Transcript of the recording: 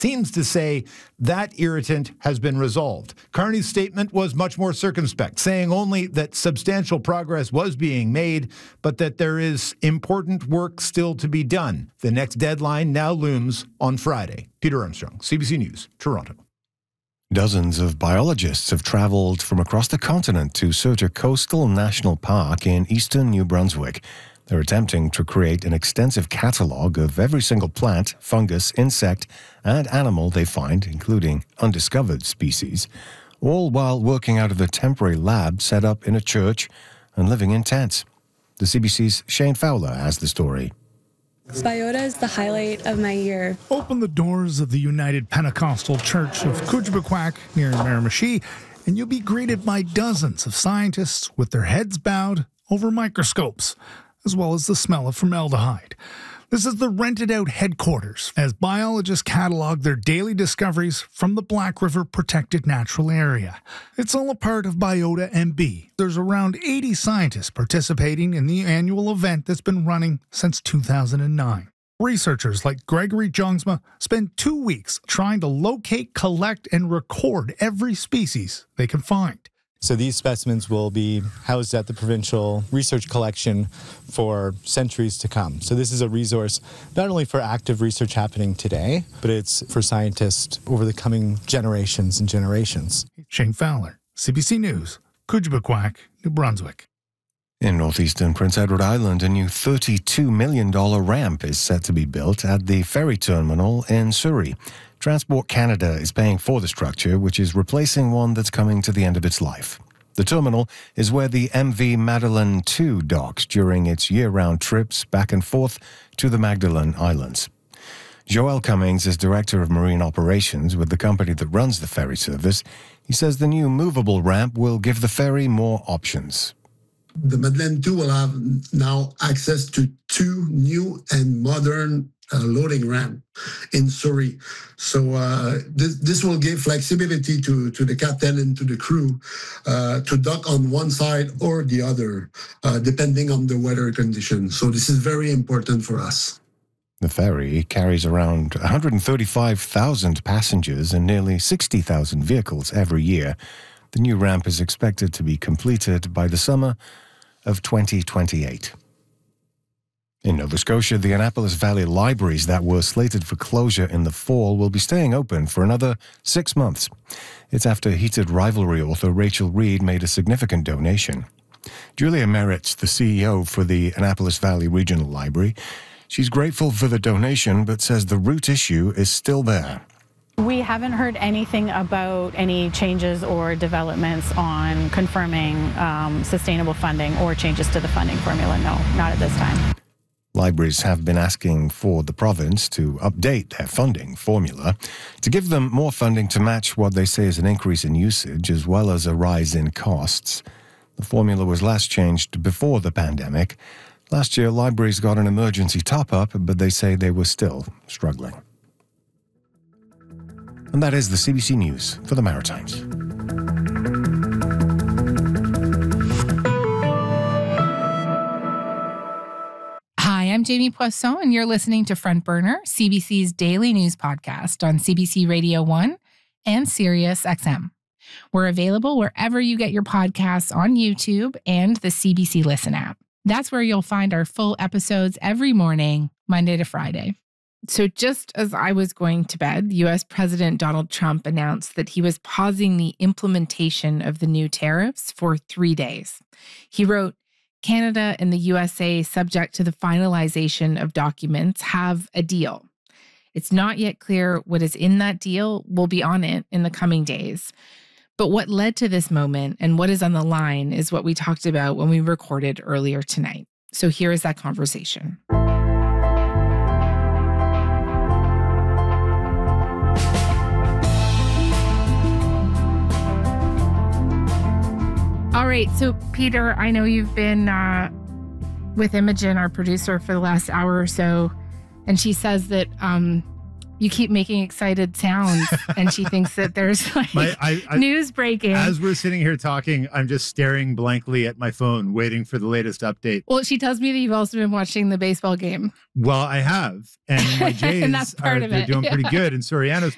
seems to say that irritant has been resolved. Carney's statement was much more circumspect, saying only that substantial progress was being made, but that there is important work still to be done. The next deadline now looms on Friday. Peter Armstrong, CBC News, Toronto. Dozens of biologists have travelled from across the continent to search a coastal national park in eastern New Brunswick. They're attempting to create an extensive catalogue of every single plant, fungus, insect, and animal they find, including undiscovered species, all while working out of a temporary lab set up in a church and living in tents. The CBC's Shane Fowler has the story. Biota is the highlight of my year. Open the doors of the United Pentecostal Church of Kujbequack near Miramichi, and you'll be greeted by dozens of scientists with their heads bowed over microscopes, as well as the smell of formaldehyde. This is the rented-out headquarters as biologists catalog their daily discoveries from the Black River Protected Natural Area. It's all a part of Biota MB. There's around 80 scientists participating in the annual event that's been running since 2009. Researchers like Gregory Jongsma spend 2 weeks trying to locate, collect, and record every species they can find. So these specimens will be housed at the provincial research collection for centuries to come. So this is a resource not only for active research happening today, but it's for scientists over the coming generations and generations. Shane Fowler, CBC News, Kujbequack, New Brunswick. In northeastern Prince Edward Island, a new $32 million ramp is set to be built at the ferry terminal in Surrey. Transport Canada is paying for the structure, which is replacing one that's coming to the end of its life. The terminal is where the MV Magdalen II docks during its year-round trips back and forth to the Magdalen Islands. Joel Cummings is Director of Marine Operations with the company that runs the ferry service. He says the new movable ramp will give the ferry more options. The Madeleine II will have now access to 2 new and modern loading ramp in Surrey. So this will give flexibility to the captain and to the crew to dock on one side or the other, depending on the weather conditions. So this is very important for us. The ferry carries around 135,000 passengers and nearly 60,000 vehicles every year. The new ramp is expected to be completed by the summer of 2028. In Nova Scotia, the Annapolis Valley libraries that were slated for closure in the fall will be staying open for another 6 months. It's after heated rivalry author Rachel Reed made a significant donation. Julia Merritt's the CEO for the Annapolis Valley Regional Library. She's grateful for the donation, but says the root issue is still there. We haven't heard anything about any changes or developments on confirming sustainable funding or changes to the funding formula. No, not at this time. Libraries have been asking for the province to update their funding formula to give them more funding to match what they say is an increase in usage as well as a rise in costs. The formula was last changed before the pandemic. Last year, libraries got an emergency top-up, but they say they were still struggling. And that is the CBC News for the Maritimes. Hi, I'm Jamie Poisson, and you're listening to Front Burner, CBC's daily news podcast on CBC Radio 1 and Sirius XM. We're available wherever you get your podcasts on YouTube and the CBC Listen app. That's where you'll find our full episodes every morning, Monday to Friday. So just as I was going to bed, U.S. President Donald Trump announced that he was pausing the implementation of the new tariffs for 3 days. He wrote, Canada and the USA, subject to the finalization of documents, have a deal. It's not yet clear what is in that deal. We'll be on it in the coming days. But what led to this moment and what is on the line is what we talked about when we recorded earlier tonight. So here is that conversation. All right, so Peter, I know you've been with Imogen, our producer, for the last hour or so, and she says that you keep making excited sounds, and she thinks that there's news breaking. As we're sitting here talking, I'm just staring blankly at my phone, waiting for the latest update. Well, she tells me that you've also been watching the baseball game. Well, I have, and my Jays and that's part of they're it. doing pretty good, and Soriano's